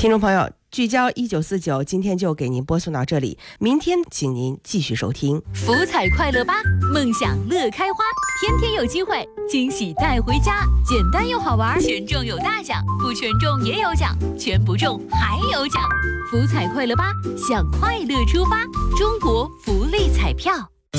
听众朋友，聚焦1949，今天就给您播送到这里，明天请您继续收听。 福彩快乐吧，梦想乐开花，天天有机会，惊喜带回家，简单又好玩，全中有大奖，不全中也有奖，全不中还有奖。福彩快乐吧，向快乐出发，中国福利彩票。